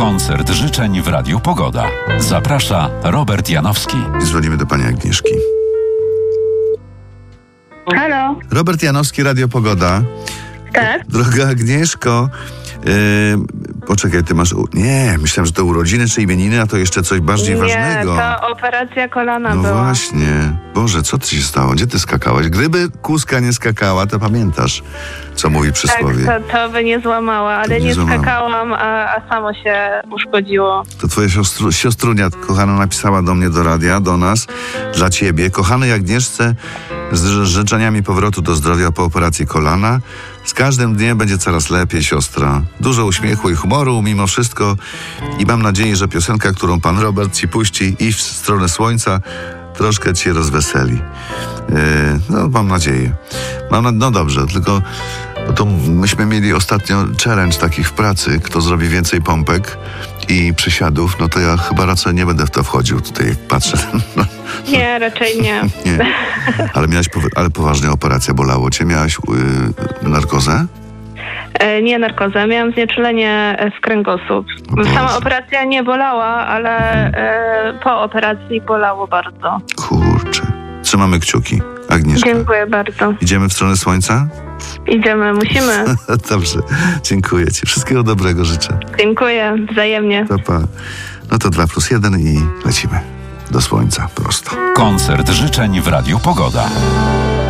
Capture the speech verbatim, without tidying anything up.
Koncert życzeń w Radiu Pogoda. Zaprasza Robert Janowski. Dzwonimy do pani Agnieszki. Halo. Robert Janowski, Radio Pogoda. Tak? Droga Agnieszko, yy, poczekaj, ty masz... U... Nie, myślałem, że to urodziny czy imieniny, a to jeszcze coś bardziej Nie, ważnego. to operacja kolana No była. właśnie. Boże, co ci się stało? Gdzie ty skakałaś? Gdyby kózka nie skakała, to pamiętasz, co mówi przysłowie. Tak, to, to by nie złamała, ale nie nie, złamała. skakałam, a, a samo się uszkodziło. To twoja siostru, siostrunia kochana napisała do mnie, do radia, do nas, dla ciebie. Kochanej Agnieszce, z życzeniami powrotu do zdrowia po operacji kolana. Z każdym dniem będzie coraz lepiej, siostra. Dużo uśmiechu i humoru mimo wszystko. I mam nadzieję, że piosenka, którą pan Robert ci puści i w stronę słońca, troszkę cię rozweseli. Yy, no, mam nadzieję. Mam na... No dobrze, tylko bo to myśmy mieli ostatnio challenge takich w pracy, kto zrobi więcej pompek i przysiadów, no to ja chyba raczej nie będę w to wchodził tutaj, jak patrzę. Nie, raczej nie. Nie. Ale miałaś, powa- ale poważnie operacja, bolało cię? Miałaś yy, narkozę? E, nie narkozę, miałam znieczulenie e, w kręgosłup. Boże. Sama operacja nie bolała, ale e, po operacji bolało bardzo. Kurczę. Trzymamy kciuki. Agnieszka. Dziękuję bardzo. Idziemy w stronę słońca? Idziemy, musimy. Dobrze. Dziękuję ci. Wszystkiego dobrego życzę. Dziękuję, wzajemnie. Pa, pa. No to dwa plus jeden i lecimy do słońca prosto. Koncert życzeń w Radiu Pogoda.